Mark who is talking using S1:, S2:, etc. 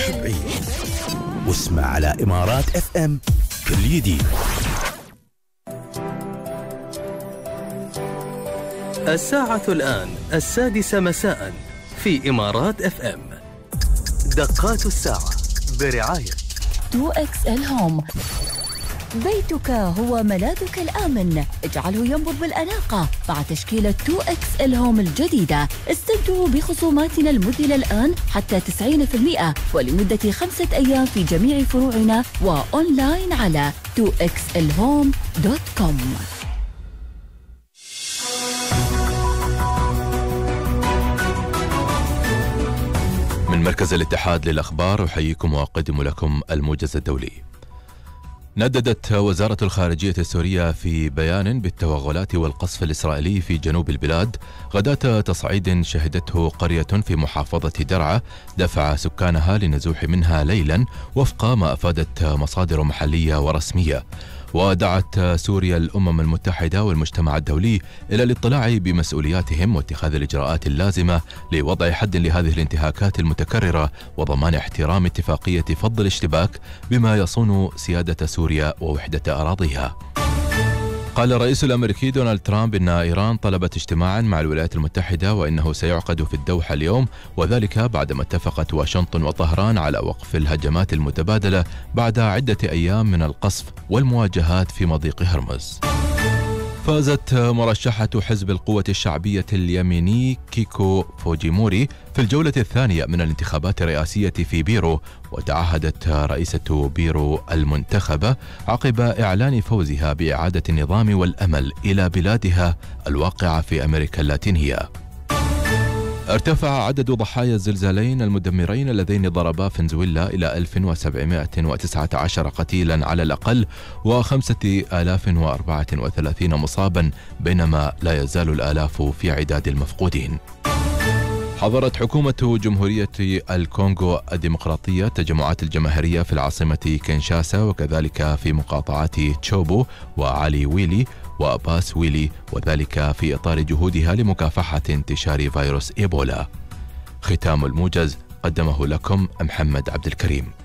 S1: بعيد واسمع على إمارات اف ام كل جديد.
S2: الساعة الآن 6 مساء في إمارات اف ام. دقات الساعة برعاية
S3: 2XL هوم. بيتك هو ملاذك الآمن، اجعله ينبض بالأناقة مع تشكيلة 2XL هوم الجديدة. استمتعوا بخصوماتنا المذهلة الآن حتى 90% ولمدة 5 أيام في جميع فروعنا وأونلاين على 2xlhome.com.
S4: من مركز الاتحاد للأخبار أحييكم وأقدم لكم الموجز الدولي. نددت وزارة الخارجية السورية في بيان بالتوغلات والقصف الإسرائيلي في جنوب البلاد غداة تصعيد شهدته قرية في محافظة درعا دفع سكانها للنزوح منها ليلا وفق ما أفادت مصادر محلية ورسمية. ودعت سوريا الأمم المتحدة والمجتمع الدولي إلى الاطلاع بمسؤولياتهم واتخاذ الإجراءات اللازمة لوضع حد لهذه الانتهاكات المتكررة وضمان احترام اتفاقية فض الاشتباك بما يصون سيادة سوريا ووحدة أراضيها. قال الرئيس الأمريكي دونالد ترامب إن إيران طلبت اجتماعا مع الولايات المتحدة وإنه سيعقد في الدوحة اليوم، وذلك بعدما اتفقت واشنطن وطهران على وقف الهجمات المتبادلة بعد عدة أيام من القصف والمواجهات في مضيق هرمز. فازت مرشحة حزب القوة الشعبية اليميني كيكو فوجيموري في الجولة الثانية من الانتخابات الرئاسية في بيرو، وتعهدت رئيسة بيرو المنتخبة عقب إعلان فوزها بإعادة النظام والأمل إلى بلادها الواقعة في أمريكا اللاتينية. ارتفع عدد ضحايا الزلزالين المدمرين اللذين ضربا فنزويلا إلى 1719 قتيلا على الأقل و5034 مصابا، بينما لا يزال الآلاف في عداد المفقودين. حظرت حكومة جمهورية الكونغو الديمقراطية التجمعات الجماهيرية في العاصمة كينشاسا وكذلك في مقاطعات تشوبو وعلي ويلي وباس ويلي، وذلك في إطار جهودها لمكافحة انتشار فيروس إيبولا. ختام الموجز قدمه لكم محمد عبد الكريم.